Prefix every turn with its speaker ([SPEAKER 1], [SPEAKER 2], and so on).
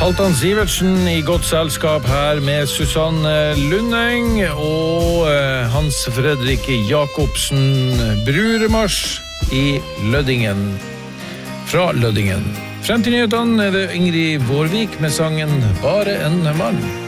[SPEAKER 1] Halvdan Sivertsen I godt selskap her med Susanne Lundeng og Hans Fredrik Jakobsen Bruremarsj I Løddingen fra Løddingen. Frem til nyhetene det Ingrid Vårvik med sangen Bare en mann.